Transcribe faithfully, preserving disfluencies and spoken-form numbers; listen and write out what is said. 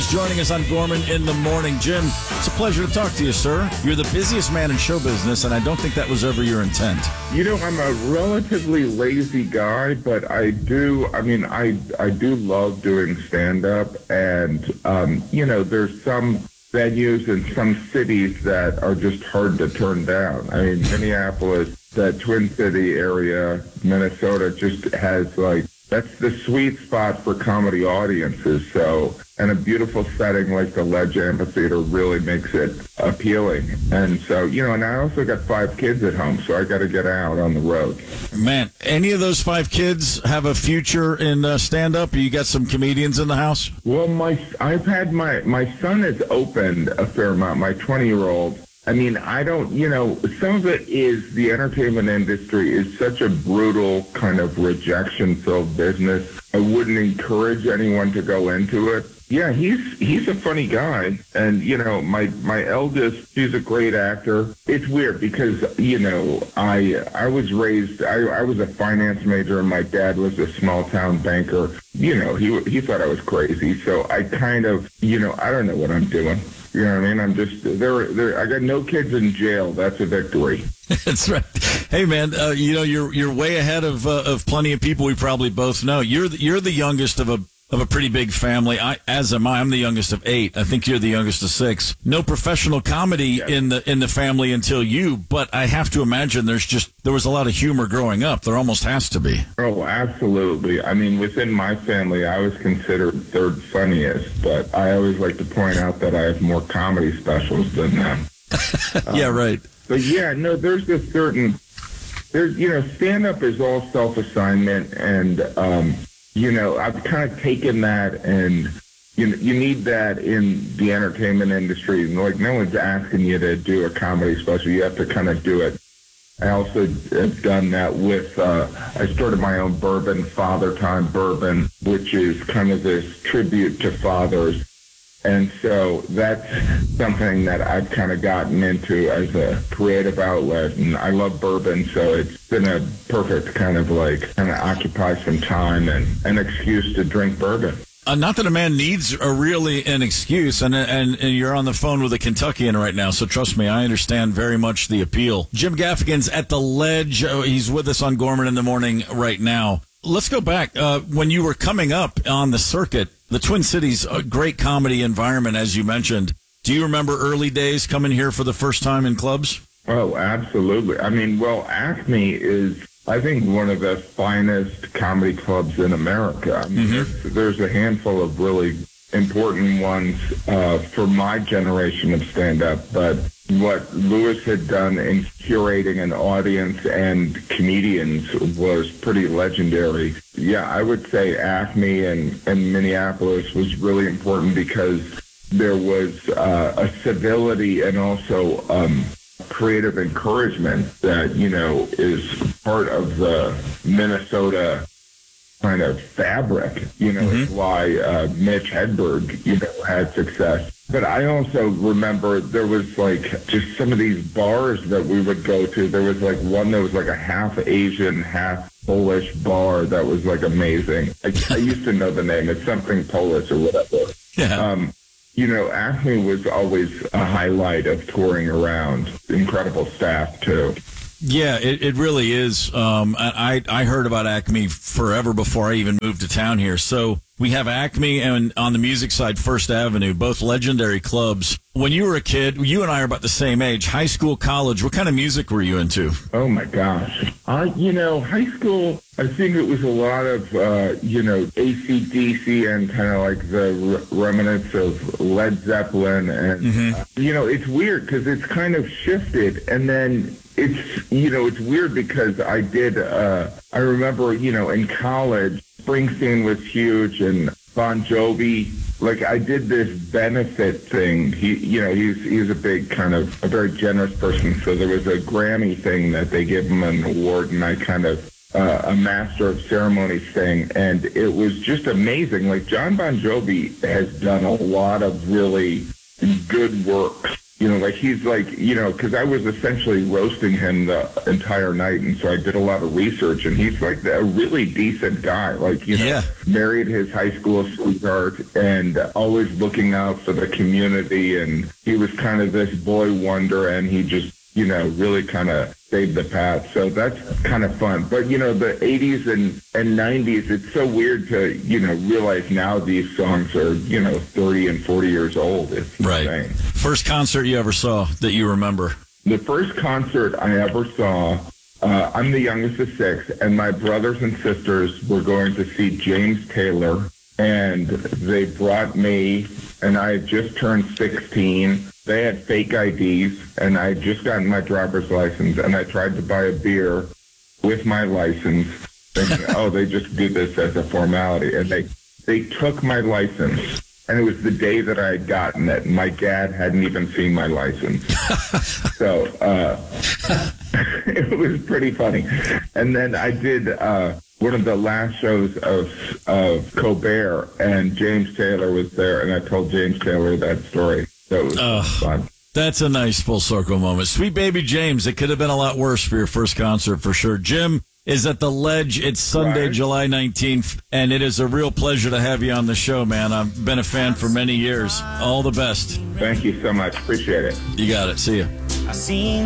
is joining us on Gorman in the Morning. Jim, it's a pleasure to talk to you, sir. You're the busiest man in show business, and I don't think that was ever your intent. You know, I'm a relatively lazy guy, but I do, I mean, I, I do love doing stand-up, and, um, you know, there's some venues in some cities that are just hard to turn down. I mean, Minneapolis, the Twin City area, Minnesota just has, like, that's the sweet spot for comedy audiences. So, and a beautiful setting like the Ledge Amphitheater really makes it appealing. And so, you know, and I also got five kids at home, so I got to get out on the road. Man, any of those five kids have a future in uh, stand-up? You got some comedians in the house? Well, my I've had my, my son has opened a fair amount, my twenty-year-old. I mean, I don't, you know, some of it is the entertainment industry is such a brutal kind of rejection-filled business. I wouldn't encourage anyone to go into it. Yeah, he's he's a funny guy. And, you know, my, my eldest, he's a great actor. It's weird because, you know, I I was raised, I, I was a finance major and my dad was a small-town banker. You know, he he thought I was crazy. So I kind of, you know, I don't know what I'm doing. You know what I mean? I'm just there. There. I got no kids in jail. That's a victory. That's right. Hey, man, uh, you know you're you're way ahead of uh, of plenty of people we probably both know. You're the, you're the youngest of a of a pretty big family. I, as am I. I'm the youngest of eight. I think you're the youngest of six. No professional comedy Yes. in the in the family until you. But I have to imagine there's just there was a lot of humor growing up. There almost has to be. Oh, absolutely. I mean, within my family, I was considered third funniest, but I always like to point out that I have more comedy specials than them. Yeah, right. But yeah, no, there's a certain, there's, you know, stand-up is all self-assignment, and, um, you know, I've kind of taken that, and you you need that in the entertainment industry. Like, no one's asking you to do a comedy special. You have to kind of do it. I also have done that with, uh, I started my own bourbon, Father Time Bourbon, which is kind of this tribute to fathers. And so that's something that I've kind of gotten into as a creative outlet. And I love bourbon, so it's been a perfect kind of like, kind of occupy some time and an excuse to drink bourbon. Uh, not that a man needs a really an excuse, and, and and you're on the phone with a Kentuckian right now, so trust me, I understand very much the appeal. Jim Gaffigan's at the Ledge. Oh, he's with us on Gorman in the Morning right now. Let's go back. Uh, when you were coming up on the circuit, the Twin Cities, a great comedy environment, as you mentioned. Do you remember early days coming here for the first time in clubs? Oh, absolutely. I mean, well, Acme is, I think, one of the finest comedy clubs in America. I mean, mm-hmm. there's, there's a handful of really important ones uh, for my generation of stand-up, but what Lewis had done in curating an audience and comedians was pretty legendary. Yeah, I would say Acme and, and Minneapolis was really important because there was uh, a civility and also um, creative encouragement that, you know, is part of the Minnesota kind of fabric. You know, mm-hmm. It's why uh, Mitch Hedberg, you know, had success. But I also remember there was like just some of these bars that we would go to. There was like one that was like a half Asian, half Polish bar that was like amazing. I, I used to know the name. It's something Polish or whatever. Yeah. Um, you know, Acme was always a highlight of touring around. Incredible staff, too. Yeah, it, it really is. Um, I, I heard about Acme forever before I even moved to town here. So we have Acme and on the music side, First Avenue, both legendary clubs. When you were a kid, you and I are about the same age, high school, college, what kind of music were you into? Oh, my gosh. I, you know, high school, I think it was a lot of, uh, you know, A C D C and kind of like the r- remnants of Led Zeppelin. And, mm-hmm. uh, you know, it's weird because it's kind of shifted. And then it's, you know, it's weird because I did, uh, I remember, you know, in college, Springsteen was huge and Bon Jovi. Like, I did this benefit thing. He, you know, he's he's a big kind of, a very generous person. So there was a Grammy thing that they give him an award, and I kind of, uh, a master of ceremonies thing. And it was just amazing. Like, John Bon Jovi has done a lot of really good work. you know, like he's like, you know, because I was essentially roasting him the entire night. And so I did a lot of research, and he's like a really decent guy. Like, you know, Yeah. married his high school sweetheart and always looking out for the community. And he was kind of this boy wonder, and he just, you know, really kind of saved the path. So that's kind of fun. But, you know, the eighties and, and nineties, it's so weird to, you know, realize now these songs are, you know, thirty and forty years old. It's Right. insane. First concert you ever saw that you remember? The first concert I ever saw, uh, I'm the youngest of six, and my brothers and sisters were going to see James Taylor, and they brought me, and I had just turned sixteen. They had fake I Ds, and I had just gotten my driver's license, and I tried to buy a beer with my license, thinking, oh, they just do this as a formality. And they, they took my license, and it was the day that I had gotten it, and my dad hadn't even seen my license. So uh, it was pretty funny. And then I did uh, one of the last shows of, of Colbert, and James Taylor was there, and I told James Taylor that story. So it was Ugh. fun. That's a nice full circle moment. Sweet baby James, it could have been a lot worse for your first concert for sure. Jim is at the Ledge. It's Sunday, Right. July nineteenth, and it is a real pleasure to have you on the show, man. I've been a fan for many years. All the best. Thank you so much. Appreciate it. You got it. See ya. I seen